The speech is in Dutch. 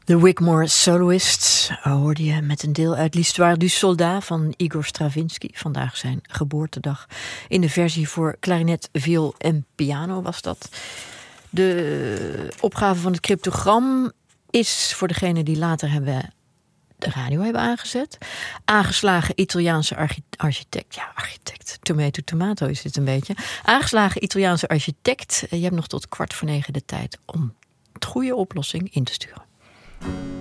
De Wigmore Soloists hoorde je met een deel uit L'Histoire du Soldat van Igor Stravinsky. Vandaag zijn geboortedag. In de versie voor klarinet, viool en piano was dat. De opgave van het cryptogram is voor degenen die later de radio hebben aangezet. Aangeslagen Italiaanse architect. Ja, architect. Tomato is dit een beetje. Aangeslagen Italiaanse architect. Je hebt nog tot 8:45 de tijd om het goede oplossing in te sturen.